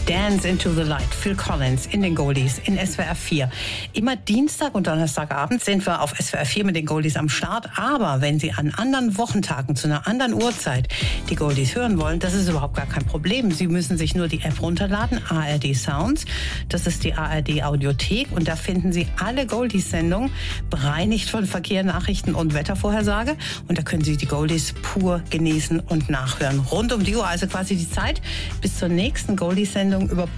Dance into the Light, Phil Collins in den Goldies in SWR 4. Immer Dienstag und Donnerstagabend sind wir auf SWR 4 mit den Goldies am Start. Aber wenn Sie an anderen Wochentagen zu einer anderen Uhrzeit die Goldies hören wollen, das ist überhaupt gar kein Problem. Sie müssen sich nur die App runterladen, ARD Sounds. Das ist die ARD Audiothek und da finden Sie alle Goldies-Sendungen, bereinigt von Verkehr, Nachrichten und Wettervorhersage. Und da können Sie die Goldies pur genießen und nachhören. Rund um die Uhr, also quasi die Zeit bis zur nächsten Goldies-Sendung über